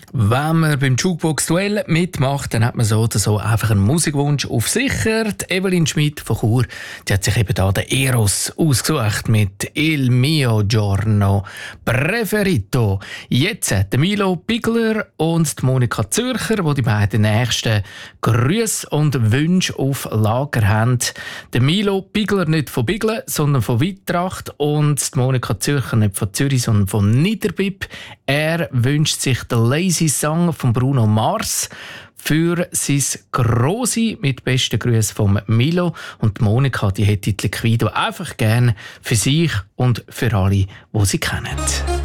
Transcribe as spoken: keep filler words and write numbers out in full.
Wenn man beim Jukebox-Duell mitmacht, dann hat man so oder so einfach einen Musikwunsch auf sicher. Die Evelyn Schmidt von Chur, die hat sich eben da den Eros ausgesucht mit «Il mio giorno preferito». Jetzt der Milo Bigler und die Monika Zürcher, die die beiden nächsten Grüße und Wünsche auf Lager haben. Der Milo Bigler nicht von Biglen, sondern von Wittracht und die Monika Zürcher nicht von Zürich, sondern von Niederbipp. Er wünscht sich den Lazy Song von Bruno Mars für sein Grossi mit besten Grüßen von Milo. Und die Monika, die hätte die Liquido einfach gerne für sich und für alle, die sie kennen.